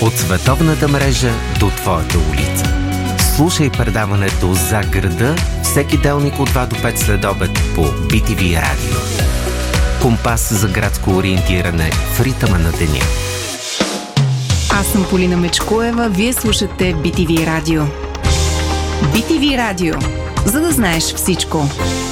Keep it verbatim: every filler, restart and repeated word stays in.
От световната мрежа до твоята улица. Слушай предаването "За града" всеки делник от два до пет след обед по Би Ти Ви Радио. Компас за градско ориентиране в ритъма на деня. Аз съм Полина Мечкоева, вие слушате Би Ти Ви Радио. Би Ти Ви Радио, за да знаеш всичко.